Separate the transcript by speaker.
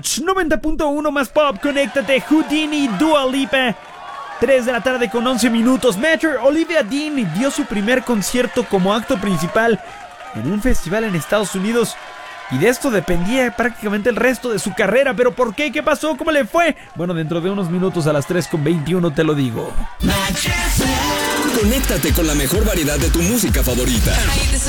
Speaker 1: Match 90.1 más pop, conéctate. Houdini, Dua Lipa. 3 de la tarde con 11 minutos. Major Olivia Dean dio su primer concierto como acto principal en un festival en Estados Unidos. Y de esto dependía prácticamente el resto de su carrera. ¿Pero por qué? ¿Qué pasó? ¿Cómo le fue? Bueno, dentro de unos minutos a las 3:21 te lo digo.
Speaker 2: Conéctate con la mejor variedad de tu música favorita.
Speaker 3: Hey, this